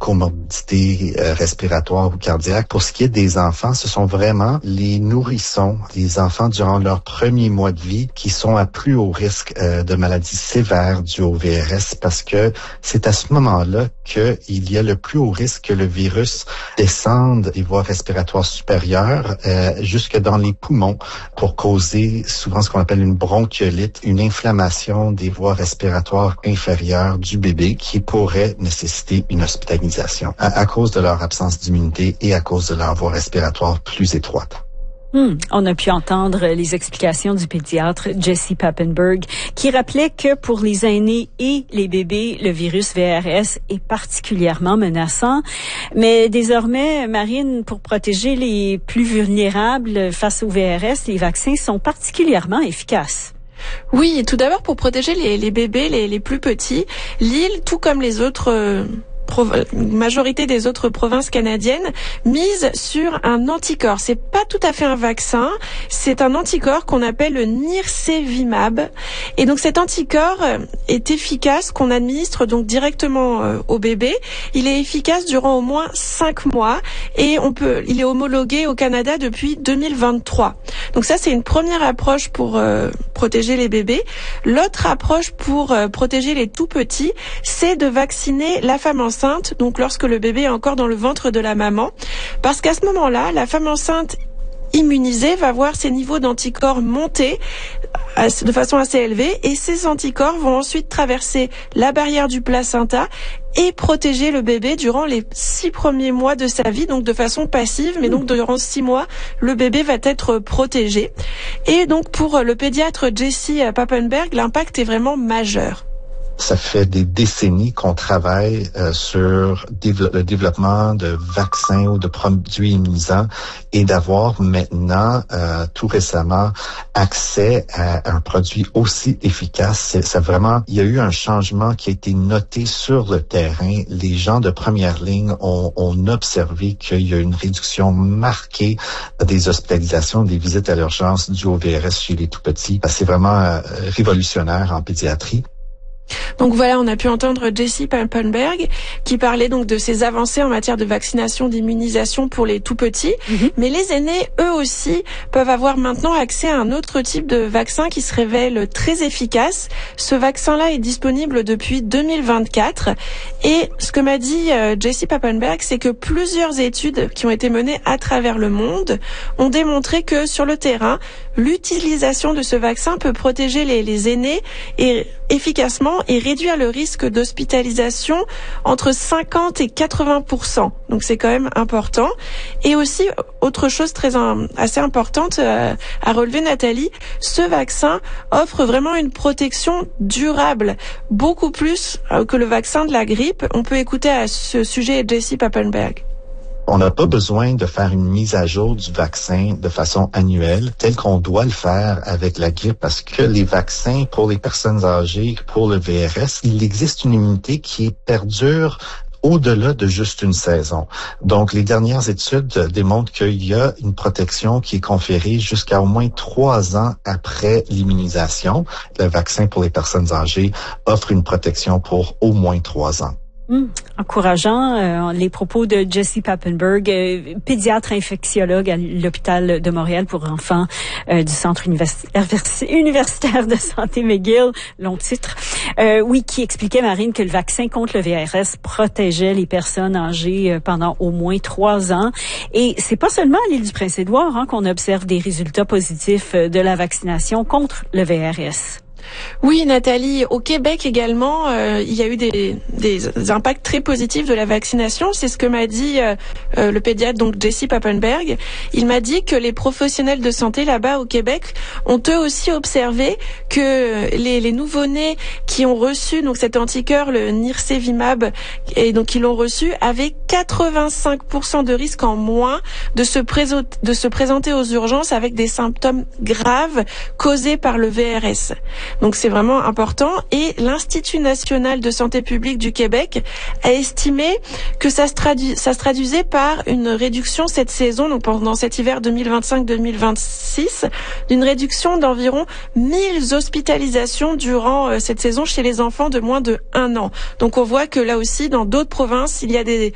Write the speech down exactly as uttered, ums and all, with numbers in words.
comorbidités euh, respiratoires ou cardiaques. Pour ce qui est des enfants, ce sont vraiment les nourrissons, les enfants durant leurs premiers mois de vie qui sont à plus haut risque euh, de maladies sévères dues au V R S parce que c'est à ce moment-là qu'il y a le plus haut risque que le virus descende des voies respiratoires supérieures euh, jusque dans les poumons pour causer souvent ce qu'on appelle une bronchiolite, une inflammation des voies respiratoires inférieures du bébé qui pourrait nécessiter une hospitalisation à, à cause de leur absence d'immunité et à cause de leur voie respiratoire plus étroite. Hmm. On a pu entendre les explications du pédiatre Jesse Papenburg qui rappelait que pour les aînés et les bébés, le virus V R S est particulièrement menaçant. Mais désormais, Marine, pour protéger les plus vulnérables face au V R S, les vaccins sont particulièrement efficaces. Oui, tout d'abord pour protéger les, les bébés, les, les plus petits, l'île, tout comme les autres... Euh majorité des autres provinces canadiennes mise sur un anticorps. C'est pas tout à fait un vaccin, c'est un anticorps qu'on appelle le nirsevimab. Et donc cet anticorps est efficace, qu'on administre donc directement euh, au bébé. Il est efficace durant au moins cinq mois et on peut, il est homologué au Canada depuis deux mille vingt-trois. Donc ça c'est une première approche pour euh, protéger les bébés. L'autre approche pour euh, protéger les tout petits, c'est de vacciner la femme enceinte. Donc lorsque le bébé est encore dans le ventre de la maman, parce qu'à ce moment-là, la femme enceinte immunisée va voir ses niveaux d'anticorps monter de façon assez élevée et ces anticorps vont ensuite traverser la barrière du placenta et protéger le bébé durant les six premiers mois de sa vie, donc de façon passive, mais donc durant six mois, le bébé va être protégé. Et donc pour le pédiatre Jesse Papenburg, l'impact est vraiment majeur. Ça fait des décennies qu'on travaille euh, sur dév- le développement de vaccins ou de produits immunisants et d'avoir maintenant, euh, tout récemment, accès à un produit aussi efficace. C'est, c'est vraiment, il y a eu un changement qui a été noté sur le terrain. Les gens de première ligne ont, ont observé qu'il y a une réduction marquée des hospitalisations, des visites à l'urgence dues au V R S chez les tout-petits. C'est vraiment euh, révolutionnaire en pédiatrie. Donc voilà, on a pu entendre Jesse Papenburg qui parlait donc de ces avancées en matière de vaccination, d'immunisation pour les tout petits. Mm-hmm. Mais les aînés, eux aussi, peuvent avoir maintenant accès à un autre type de vaccin qui se révèle très efficace. Ce vaccin-là est disponible depuis deux mille vingt-quatre. Et ce que m'a dit euh, Jesse Papenburg, c'est que plusieurs études qui ont été menées à travers le monde ont démontré que sur le terrain, l'utilisation de ce vaccin peut protéger les, les aînés et efficacement et réduire le risque d'hospitalisation entre cinquante et quatre-vingts pour cent. Donc c'est quand même important. Et aussi, autre chose très assez importante euh, à relever, Nathalie, ce vaccin offre vraiment une protection durable, beaucoup plus euh, que le vaccin de la grippe. On peut écouter à ce sujet Jesse Papenburg. On n'a pas besoin de faire une mise à jour du vaccin de façon annuelle, tel qu'on doit le faire avec la grippe, parce que les vaccins pour les personnes âgées, pour le V R S, il existe une immunité qui perdure au-delà de juste une saison. Donc, les dernières études démontrent qu'il y a une protection qui est conférée jusqu'à au moins trois ans après l'immunisation. Le vaccin pour les personnes âgées offre une protection pour au moins trois ans. Hum, encourageant euh, les propos de Jesse Papenburg, euh, pédiatre infectiologue à l'hôpital de Montréal pour enfants euh, du Centre univers- universitaire de santé McGill, long titre. Euh, oui, qui expliquait, Marine, que le vaccin contre le V R S protégeait les personnes âgées euh, pendant au moins trois ans. Et c'est pas seulement à l'île du Prince-Édouard hein, qu'on observe des résultats positifs euh, de la vaccination contre le V R S. Oui, Nathalie, au Québec également, euh, il y a eu des, des impacts très positifs de la vaccination. C'est ce que m'a dit euh, euh, le pédiatre, donc Jesse Papenburg. Il m'a dit que les professionnels de santé là-bas au Québec ont eux aussi observé que les, les nouveau-nés qui ont reçu donc cet anticorps, le nirsevimab, et donc qui l'ont reçu, avaient quatre-vingt-cinq pour cent de risque en moins de se, préso- de se présenter aux urgences avec des symptômes graves causés par le V R S. Donc c'est vraiment important. Et l'Institut national de santé publique du Québec a estimé que ça se, tradu- ça se traduisait par une réduction cette saison, donc pendant cet hiver deux mille vingt-cinq deux mille vingt-six, d'une réduction d'environ mille hospitalisations durant euh, cette saison chez les enfants de moins de un an. Donc on voit que là aussi, dans d'autres provinces, il y a des,